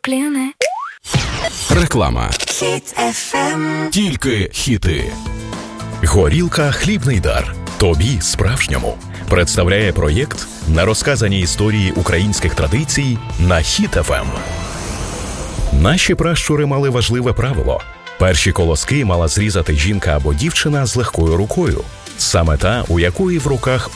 кляне. Реклама. Хіт FM. Тільки хіти. Горілка «Хлібний дар». Тобі справжньому. Представляє проєкт на розказані історії українських традицій на Хіт FM. Наші пращури мали важливе правило. Перші колоски мала зрізати жінка або дівчина з легкою рукою. Саме та, у якої в руках